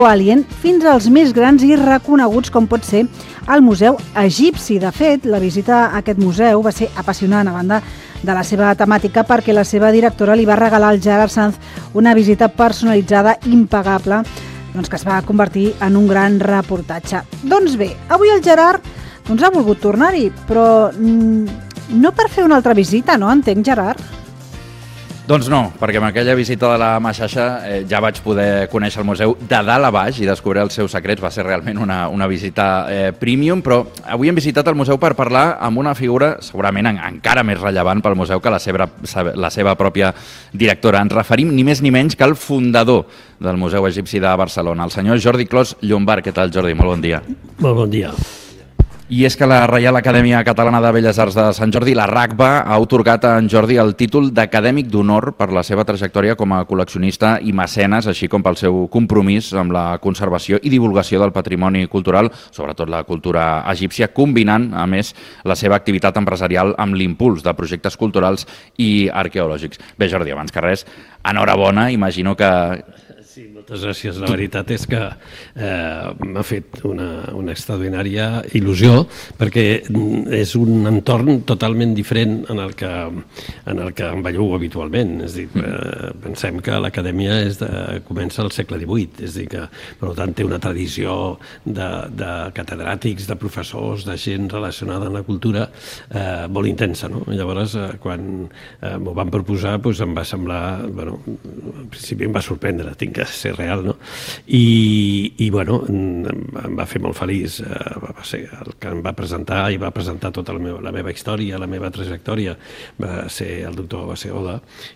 alien fins als més grans i reconeguts com pot ser el Museu Egipci. De fet, la visita a aquest museu va ser apassionant a banda de la seva temàtica perquè la seva directora li va regalar al Gerard Sanz una visita personalitzada impagable que es va convertir en un gran reportatge. Doncs bé, avui el Gerard ha volgut tornar-hi, però no per fer una altra visita, no? Entenc, Gerard? Doncs no, perquè amb aquella visita de la Maxaixa ja vaig poder conèixer el museu de dalt a baix i descobrir els seus secrets. Va ser realment una visita premium, però avui hem visitat el museu per parlar amb una figura segurament encara més rellevant pel museu que la seva pròpia directora. Ens referim ni més ni menys que al fundador del Museu Egipci de Barcelona, el senyor Jordi Clos Llombart. Què tal, Jordi? Molt bon dia. Molt bon dia. I és que la Reial Acadèmia Catalana de Belles Arts de Sant Jordi, la RACBA, ha atorgat a en Jordi el títol d'acadèmic d'honor per la seva trajectòria com a col·leccionista i mecenes, així com pel seu compromís amb la conservació i divulgació del patrimoni cultural, sobretot la cultura egípcia, combinant, a més, la seva activitat empresarial amb l'impuls de projectes culturals i arqueològics. Bé, Jordi, abans que res, enhorabona, imagino que... Sí, moltes gràcies. La veritat és que m'ha fet una extraordinària il·lusió perquè és un entorn totalment diferent en el que em bellugo habitualment. És a dir, pensem que l'acadèmia comença al segle XVIII, és a dir que, per tant, té una tradició de catedràtics, de professors, de gent relacionada amb la cultura molt intensa, no? Llavors, quan m'ho van proposar, em va semblar, al principi em va sorprendre, tinc que ser real, no? I em va fer molt feliç. Va ser el que em va presentar i va presentar tota la meva història, la meva trajectòria, va ser el doctor Bassegoda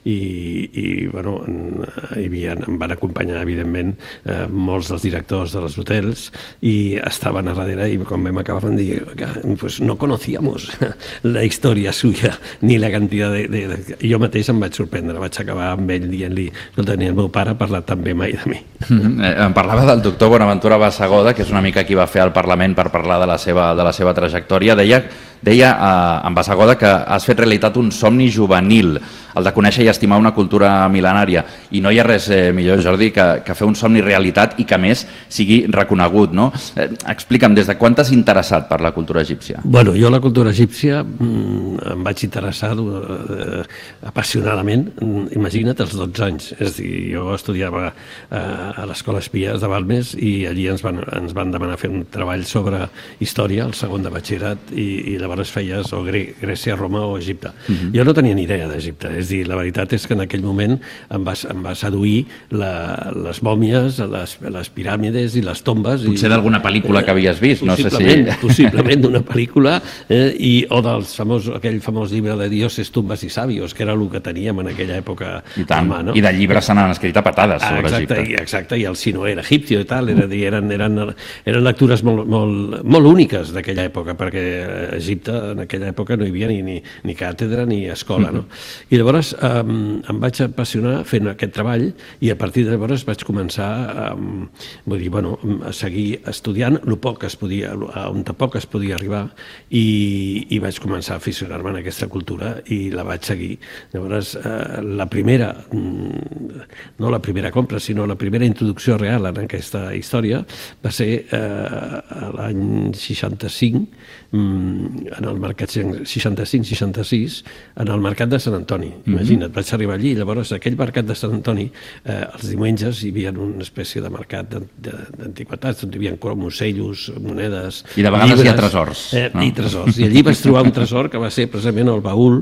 i em van acompanyar, evidentment, molts dels directors dels hotels i estaven a darrere i quan vam acabar van dir pues no conocíamos la història suya ni la quantitat de... Jo mateix em vaig sorprendre, vaig acabar amb ell dient-li escolta, ni el meu pare ha parlat tan bé mai de mi. Em parlava del doctor Bonaventura Bassegoda, que és una mica qui va fer al Parlament per parlar de la seva trajectòria. Deia en Bassegoda que has fet realitat un somni juvenil, el de conèixer i estimar una cultura mil·lenària. I no hi ha res millor, Jordi, que fer un somni realitat i que, a més, sigui reconegut, no? Explica'm, des de quan t'has interessat per la cultura egípcia? Bueno, jo la cultura egípcia em vaig interessar apassionadament, imagina't, als 12 anys. És a dir, jo estudiava a l'Escola Espies de Balmes i allí ens van demanar fer un treball sobre història, el segon de batxillerat, i llavors feies o Grècia, Roma o Egipte. Jo no tenia ni idea d'Egipte, és a dir, la veritat és que en aquell moment em va seduir les mòmies, les piràmides i les tombes. Potser d'alguna pel·lícula que havies vist, no sé si... Possiblement d'una pel·lícula, o aquell famós llibre de Dioses, tumbes i sabios, que era el que teníem en aquella època. I tant, i de llibres se n'han escrit a patades sobre Egipte. Exacte, i el Sinoé egipcio i tal, eren lectures molt úniques d'aquella època, perquè a Egipte en aquella època no hi havia ni càtedra ni escola, no? I llavors em vaig apassionar fent aquest treball i a partir de llavors vaig començar a seguir estudiant on poc es podia arribar i vaig començar a aficionar-me en aquesta cultura i la vaig seguir. Llavors, no la primera compra, sinó la primera introducció real en aquesta història va ser l'any 65, en el mercat 65-66, en el mercat de Sant Antoni. Imagina't, vaig arribar allí i llavors aquell mercat de Sant Antoni, els diumenges hi havia una espècie de mercat d'antiquitats on hi havia cromossellos, monedes, i de vegades hi ha tresors. I tresors. I allí vaig trobar un tresor que va ser precisament el baúl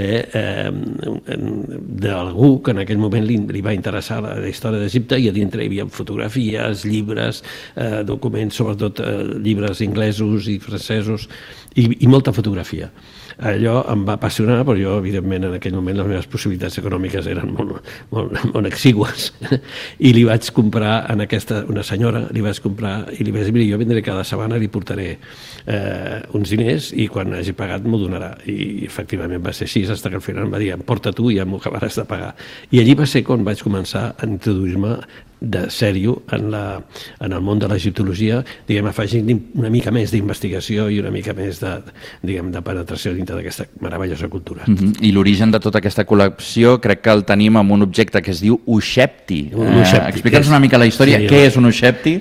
d'algú que en aquell moment li va interessar la història d'Egipte i a dintre hi havia fotografies, llibres, documents, sobretot llibres inglesos i francesos i molta fotografia. Allò em va apassionar, però jo, evidentment, en aquell moment les meves possibilitats econòmiques eren molt exigües i li vaig comprar a una senyora, li vaig dir, mira, jo vindré cada setmana i li portaré uns diners i quan hagi pagat m'ho donarà. I efectivament va ser així, fins que al final em va dir, porta tu i ja m'ho acabaràs de pagar. I allí va ser quan vaig començar a introduir-me de sèrio en el món de l'egiptologia, diguem, afegint una mica més d'investigació i una mica més de penetració dintre d'aquesta meravellosa cultura. I l'origen de tota aquesta col·lecció crec que el tenim amb un objecte que es diu Ushepti. Explica'ns una mica la història. Què és un Ushepti?